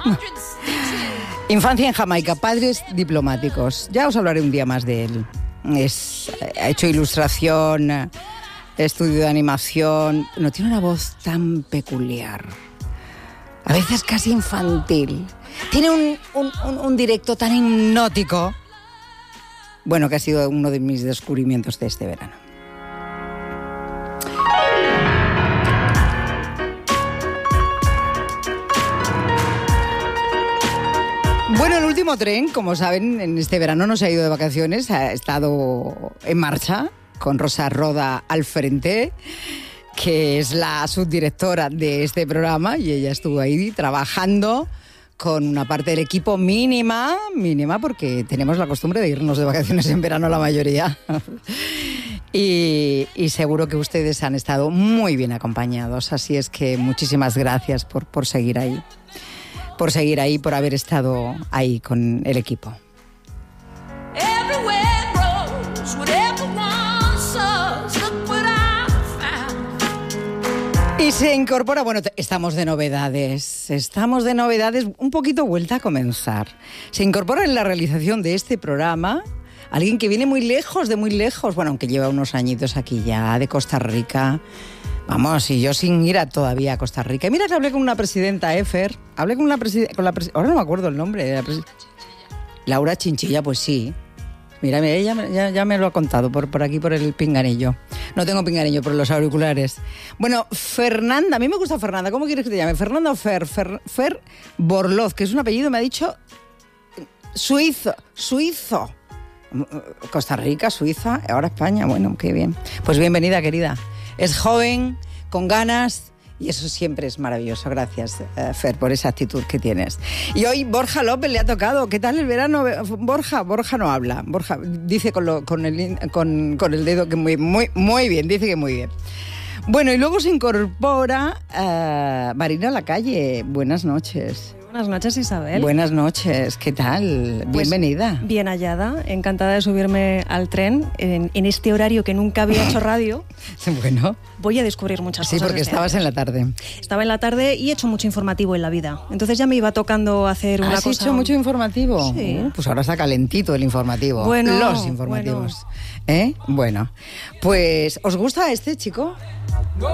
Infancia en Jamaica, padres diplomáticos. Ya os hablaré un día más de él. Ha hecho ilustración, estudio de animación. No tiene una voz tan peculiar. A veces casi infantil. Tiene un directo tan hipnótico. Bueno, que ha sido uno de mis descubrimientos de este verano. Bueno, el último tren, como saben, en este verano no se ha ido de vacaciones, ha estado en marcha con Rosa Roda al frente, que es la subdirectora de este programa, y ella estuvo ahí trabajando con una parte del equipo mínima, porque tenemos la costumbre de irnos de vacaciones en verano la mayoría. Y seguro que ustedes han estado muy bien acompañados, así es que muchísimas gracias por seguir ahí. Por haber estado ahí con el equipo. Y se incorpora, bueno, estamos de novedades, un poquito vuelta a comenzar. Se incorpora en la realización de este programa alguien que viene muy lejos, bueno, aunque lleva unos añitos aquí ya, de Costa Rica. Vamos, y yo sin ir todavía a Costa Rica. Y mira que hablé con una presidenta, Fer. Hablé con la presidenta, ahora no me acuerdo el nombre de la presidenta. Laura Chinchilla, pues sí. Mira, ella ya me lo ha contado por aquí, por el pinganillo. No tengo pinganillo, por los auriculares. Bueno, Fernanda, a mí me gusta Fernanda. ¿Cómo quieres que te llame? Fernanda o Fer Borloz, que es un apellido, me ha dicho, suizo. Costa Rica, Suiza, ahora España. Bueno, qué bien. Pues bienvenida, querida. Es joven, con ganas, y eso siempre es maravilloso. Gracias, Fer, por esa actitud que tienes. Y hoy Borja López le ha tocado. ¿Qué tal el verano, Borja? Borja no habla. Borja dice con el dedo que muy bien, dice que muy bien. Bueno, y luego se incorpora Marina Lacalle. Buenas noches. Buenas noches, Isabel. Buenas noches, ¿qué tal? Bienvenida. Pues, bien hallada, encantada de subirme al tren en este horario que nunca había hecho radio. Bueno. Voy a descubrir muchas cosas. Sí, porque estabas en la tarde. Estaba en la tarde y he hecho mucho informativo en la vida. Entonces ya me iba tocando hacer una cosa... ¿Has hecho mucho informativo? Sí. Pues ahora está calentito el informativo. Bueno, los informativos. Bueno. Bueno, pues ¿os gusta este chico?